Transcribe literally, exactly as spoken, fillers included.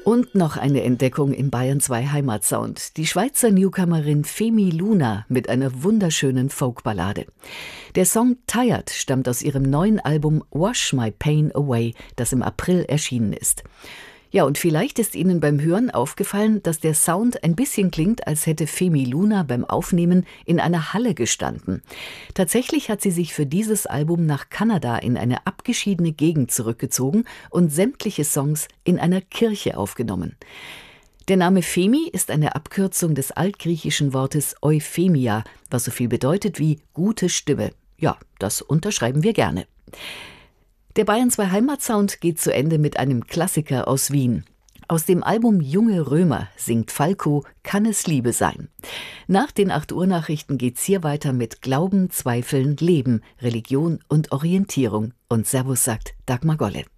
Und noch eine Entdeckung im Bayern zwei Heimatsound. Die Schweizer Newcomerin Femi Luna mit einer wunderschönen Folkballade. Der Song Tired stammt aus ihrem neuen Album Wash My Pain Away, das im April erschienen ist. Ja, und vielleicht ist Ihnen beim Hören aufgefallen, dass der Sound ein bisschen klingt, als hätte Femi Luna beim Aufnehmen in einer Halle gestanden. Tatsächlich hat sie sich für dieses Album nach Kanada in eine abgeschiedene Gegend zurückgezogen und sämtliche Songs in einer Kirche aufgenommen. Der Name Femi ist eine Abkürzung des altgriechischen Wortes Euphemia, was so viel bedeutet wie gute Stimme. Ja, das unterschreiben wir gerne. Der Bayern zwei Heimatsound geht zu Ende mit einem Klassiker aus Wien. Aus dem Album Junge Römer singt Falco Kann es Liebe sein. Nach den acht Uhr Nachrichten geht's hier weiter mit Glauben, Zweifeln, Leben, Religion und Orientierung. Und Servus sagt Dagmar Golle.